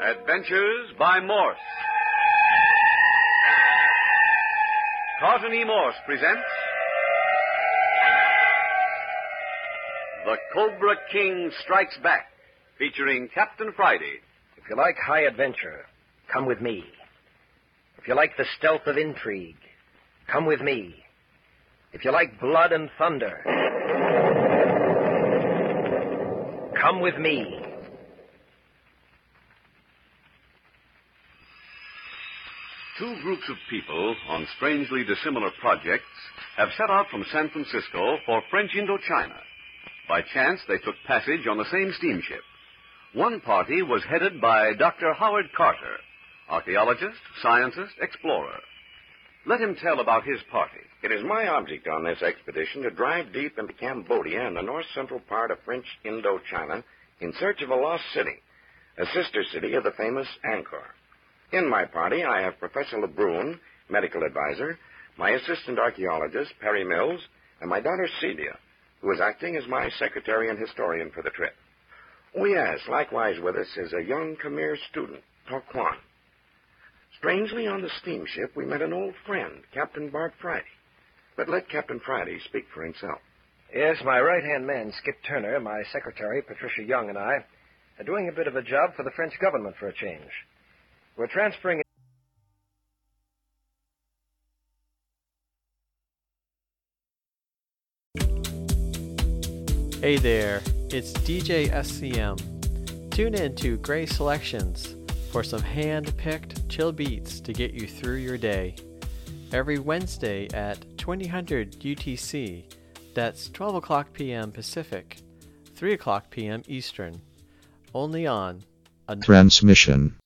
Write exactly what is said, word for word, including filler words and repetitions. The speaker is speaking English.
Adventures by Morse. Carlton E. Morse presents The Cobra King Strikes Back, featuring Captain Friday. If you like high adventure, come with me. If you like the stealth of intrigue, come with me. If you like blood and thunder, come with me. Two groups of people on strangely dissimilar projects have set out from San Francisco for French Indochina. By chance, they took passage on the same steamship. One party was headed by Doctor Howard Carter, archaeologist, scientist, explorer. Let him tell about his party. It is my object on this expedition to drive deep into Cambodia and the north-central part of French Indochina in search of a lost city, a sister city of the famous Angkor. In my party, I have Professor Lebrun, medical advisor, my assistant archaeologist, Perry Mills, and my daughter Celia, who is acting as my secretary and historian for the trip. Oh, yes, likewise with us is a young Khmer student, Tok Kwan. Strangely, on the steamship, we met an old friend, Captain Bart Friday. But let Captain Friday speak for himself. Yes, my right-hand man, Skip Turner, my secretary, Patricia Young, and I are doing a bit of a job for the French government for a change. We're transferring... Hey there, it's D J S C M. Tune in to Gray Selections for some hand-picked chill beats to get you through your day. Every Wednesday at twenty hundred U T C, that's twelve o'clock p.m. Pacific, three o'clock p.m. Eastern, only on a transmission.